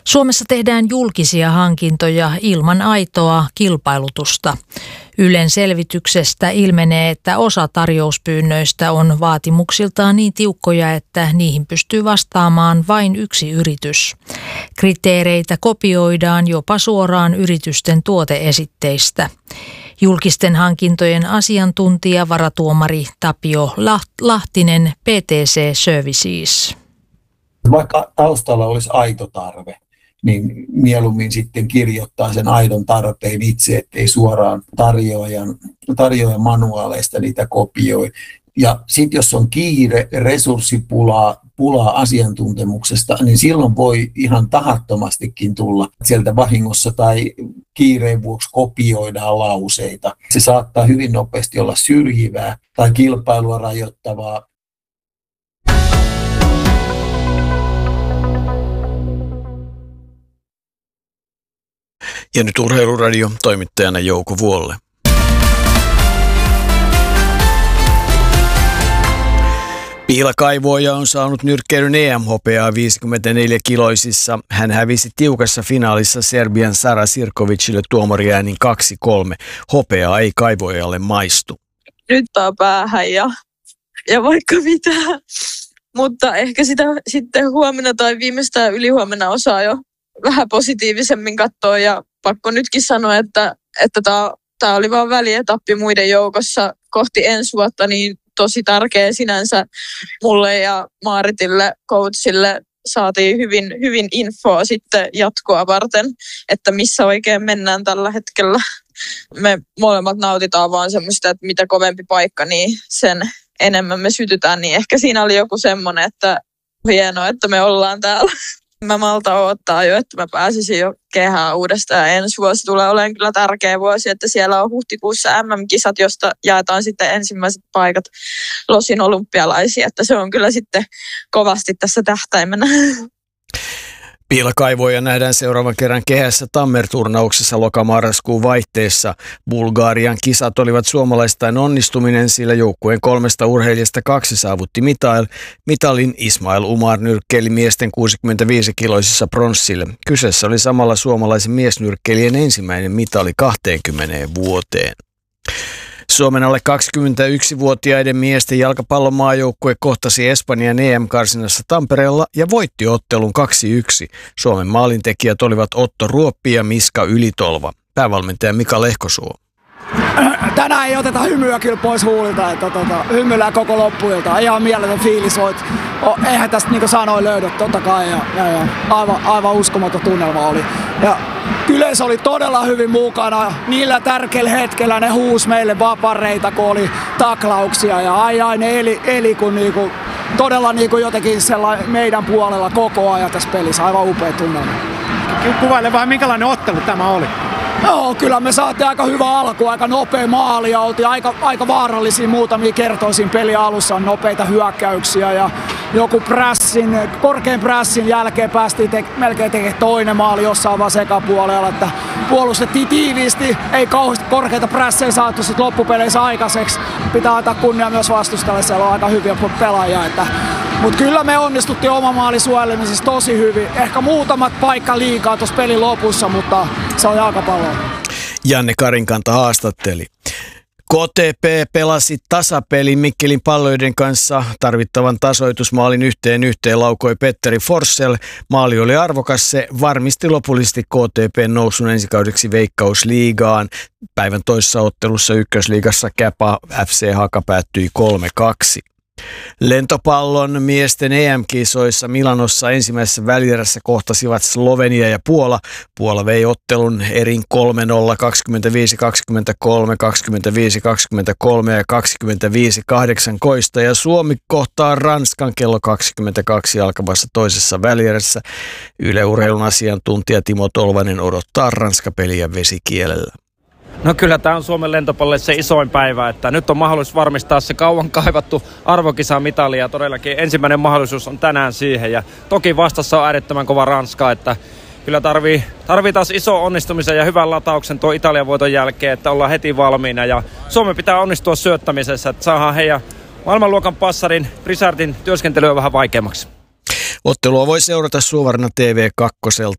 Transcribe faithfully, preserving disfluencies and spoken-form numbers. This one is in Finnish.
Suomessa tehdään julkisia hankintoja ilman aitoa kilpailutusta. Ylen selvityksestä ilmenee, että osa tarjouspyynnöistä on vaatimuksiltaan niin tiukkoja, että niihin pystyy vastaamaan vain yksi yritys. Kriteereitä kopioidaan jopa suoraan yritysten tuoteesitteistä. Julkisten hankintojen asiantuntija varatuomari Tapio Lahtinen P T C Services. Vaikka taustalla olisi aito tarve, niin mieluummin sitten kirjoittaa sen aidon tarpeen itse, ettei suoraan tarjoajan, tarjoajan manuaaleista niitä kopioi. Ja sitten jos on kiire, resurssipulaa, pulaa asiantuntemuksesta, niin silloin voi ihan tahattomastikin tulla sieltä vahingossa tai kiireen vuoksi kopioidaan lauseita. Se saattaa hyvin nopeasti olla syrjivää tai kilpailua rajoittavaa. Ja nyt Urheiluradio toimittajana Jouko Vuolle. Piilakaivoja on saanut nyrkkeilyn E M-hopeaa viisikymmentäneljä-kiloisissa. Hän hävisi tiukassa finaalissa Serbian Sara Sirkovicille tuomariäänin kaksi kolme. Hopeaa ei kaivojalle maistu. Nyt on päähän ja, ja vaikka mitä. Mutta ehkä sitä sitten huomenna tai viimeistään ylihuomenna osaa jo vähän positiivisemmin katsoa. Ja pakko nytkin sanoa, että että tämä oli vaan välietappi muiden joukossa kohti ensi vuotta, niin tosi tärkeä sinänsä mulle ja Maaritille, coachille. Saatiin hyvin, hyvin infoa sitten jatkoa varten, että missä oikein mennään tällä hetkellä. Me molemmat nautitaan vaan semmoista, että mitä kovempi paikka, niin sen enemmän me sytytään. Niin ehkä siinä oli joku semmoinen, että hienoa, että me ollaan täällä. Mä malta odottaa jo, että mä pääsisin jo kehään uudestaan. Ensi vuosi tulee olemaan kyllä tärkeä vuosi, että siellä on huhtikuussa M M-kisat, josta jaetaan sitten ensimmäiset paikat Losin olympialaisiin. Että se on kyllä sitten kovasti tässä tähtäimenä. Piilakaivoja nähdään seuraavan kerran kehässä Tammer-turnauksessa lokamarraskuun vaihteessa. Bulgarian kisat olivat suomalaistain onnistuminen, sillä joukkueen kolmesta urheilijasta kaksi saavutti mital. mitalin. Ismail Umar nyrkkeili miesten kuusikymmentäviisi-kiloisissa pronssille. Kyseessä oli samalla suomalaisen miesnyrkkeilijän ensimmäinen mitali kaksikymmentä vuoteen. Suomen alle kaksikymmentäyksivuotiaiden miesten jalkapallon maajoukkue kohtasi Espanjan E M-karsinassa Tampereella ja voitti ottelun kaksi yksi. Suomen maalintekijät olivat Otto Ruoppi ja Miska Ylitolva. Päävalmentaja Mika Lehkosuo. Tänään ei oteta hymyä kyllä pois huulilta, että tota, hymyillään koko loppuilta. Ihan mieletön fiilis, voit. Oh, eihän tästä niin kuin sanoin löydä, totta kai. Ja, ja, ja. Aivan, aivan uskomaton tunnelma oli. Ja kyllä se oli todella hyvin mukana. Niillä tärkeillä hetkellä ne huusi meille vapareita, kun oli taklauksia. Ja ai ai, ne eli, eli kun niinku, todella niinku jotenkin meidän puolella koko ajan tässä pelissä. Aivan upea tunnelma. Kuvaile vähän, minkälainen ottelu tämä oli? Joo, kyllä me saatiin aika hyvä alku, aika nopea maali ja oltiin aika, aika vaarallisia muutamia kertoja siinä pelin alussa, nopeita hyökkäyksiä ja joku prässin, korkean prässin jälkeen päästiin te- melkein tekemään toinen maali jossain vaan sekapuolella, että puolustettiin tiiviisti, ei kauheasti korkeita prässejä saatu sit loppupeleissä aikaiseksi. Pitää antaa kunnia myös vastustajalle, siellä on aika hyviä pelaajia, että mutta kyllä me onnistuttiin oma maali suojelemisessa tosi hyvin. Ehkä muutamat paikka liikaa tuossa pelin lopussa, mutta se on jalkapalloa. Janne Karinkanta haastatteli. K T P pelasi tasapelin Mikkelin Palloiden kanssa. Tarvittavan tasoitusmaalin yhteen yhteen laukoi Petteri Forssell. Maali oli arvokas, se varmisti lopullisesti K T P:n nousun ensikaudeksi Veikkausliigaan. Päivän toisessa ottelussa Ykkösliigassa Käpa F C Haka päättyi kolme kaksi. Lentopallon miesten E M-kisoissa Milanossa ensimmäisessä välierässä kohtasivat Slovenia ja Puola. Puola vei ottelun erin kolme nolla, kaksikymmentäviisi kaksikymmentäkolme, kaksikymmentäviisi kaksikymmentäkolme ja kaksikymmentäviisi kahdeksantoista ja Suomi kohtaa Ranskan kello kaksikymmentäkaksi alkavassa toisessa välierässä. Yle Urheilun asiantuntija Timo Tolvanen odottaa Ranska-peliä vesikielellä. No kyllä tämä on Suomen lentopallolle se isoin päivä, että nyt on mahdollisuus varmistaa se kauan kaivattu arvokisamitali ja todellakin ensimmäinen mahdollisuus on tänään siihen. Ja toki vastassa on äärettömän kova Ranska, että kyllä tarvii, tarvii taas iso onnistumisen ja hyvän latauksen tuo Italian voiton jälkeen, että ollaan heti valmiina. Ja Suomen pitää onnistua syöttämisessä, että saadaan heidän maailmanluokan passarin Prisardin työskentelyä vähän vaikeammaksi. Ottelua voi seurata Suovarna T V kaksi.